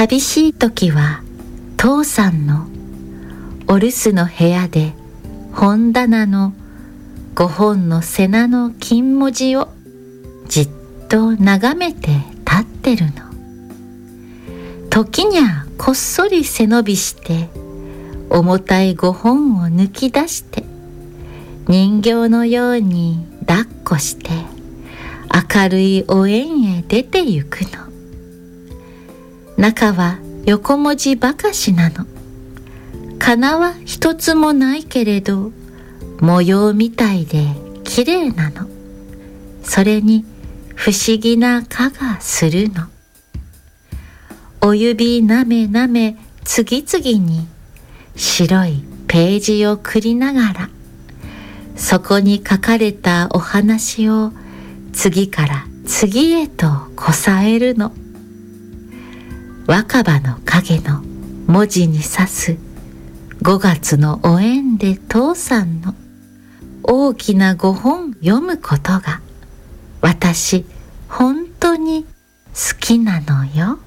寂しい時は父さんのお留守の部屋で本棚の5本の瀬名の金文字をじっと眺めて立ってるの。時にゃこっそり背伸びして重たい5本を抜き出して人形のように抱っこして明るいお縁へ出てゆくの。中は横文字ばかしなの。仮名は一つもないけれど模様みたいできれいなの。それに不思議な香がするの。お指なめなめ次々に白いページをくりながらそこに書かれたお話を次から次へとこさえるの。若葉の影の文字に刺す5月のお縁で父さんの大きな5本読むことが私本当に好きなのよ。